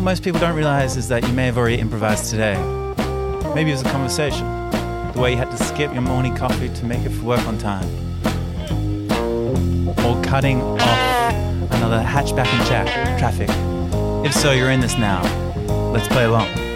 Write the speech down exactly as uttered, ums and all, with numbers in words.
what most people don't realize is that you may have already improvised today. Maybe it was a conversation, the way you had to skip your morning coffee to make it for work on time, or cutting off another hatchback in chat traffic. If so, you're in this now. Let's play along.